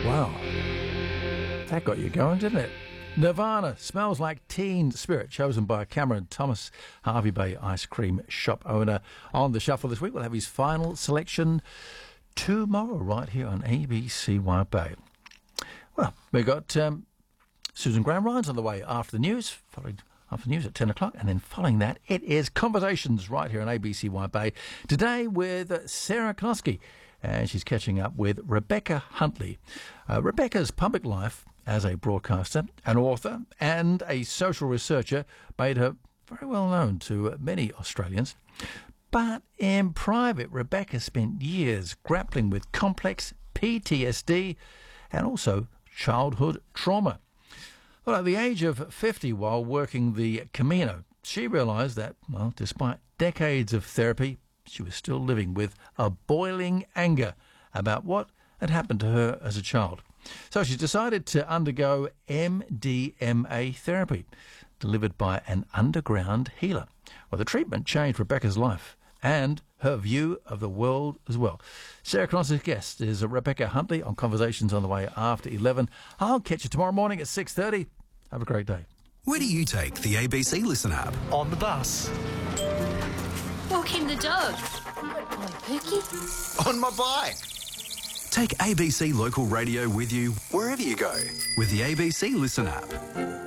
Wow. That got you going, didn't it? Nirvana, Smells Like Teen Spirit, chosen by Cameron Thomas, Harvey Bay ice cream shop owner. On the shuffle this week, we'll have his final selection tomorrow right here on ABC White Bay. Well, we've got Susan Graham-Ryan's on the way after the news, following after the news at 10 o'clock, and then following that, it is Conversations right here on ABC White Bay. Today with Sarah Konoski, and she's catching up with Rebecca Huntley. Rebecca's public life as a broadcaster, an author, and a social researcher made her very well known to many Australians. But in private, Rebecca spent years grappling with complex PTSD and also childhood trauma. Well, at the age of 50, while working the Camino, she realised that, well, despite decades of therapy, she was still living with a boiling anger about what had happened to her as a child. So she decided to undergo MDMA therapy, delivered by an underground healer. Well, the treatment changed Rebecca's life and her view of the world as well. Sarah Knoss's guest is Rebecca Huntley on Conversations on the way after 11. I'll catch you tomorrow morning at 6:30. Have a great day. Where do you take the ABC Listen app? On the bus. Walking the dog. On Pookie. On my bike. Take ABC Local Radio with you wherever you go with the ABC Listen app.